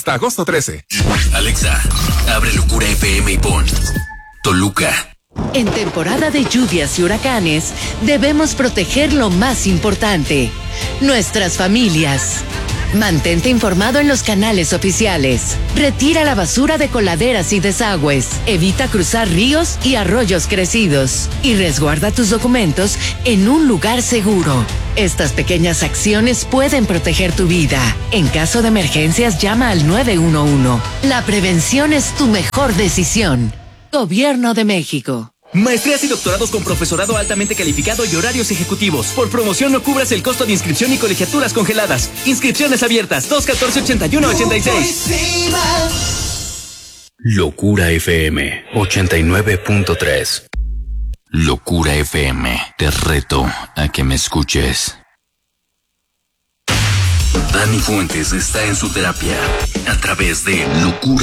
Hasta agosto 13. Alexa, abre Locura FM y pon Toluca. En temporada de lluvias y huracanes, debemos proteger lo más importante, nuestras familias. Mantente informado en los canales oficiales. Retira la basura de coladeras y desagües. Evita cruzar ríos y arroyos crecidos. Y resguarda tus documentos en un lugar seguro. Estas pequeñas acciones pueden proteger tu vida. En caso de emergencias, llama al 911. La prevención es tu mejor decisión. Gobierno de México. Maestrías y doctorados con profesorado altamente calificado y horarios ejecutivos. Por promoción no cubras el costo de inscripción y colegiaturas congeladas. Inscripciones abiertas 214-8186. Locura FM 89.3. Locura FM. Te reto a que me escuches. Dani Fuentes está en su terapia a través de Locura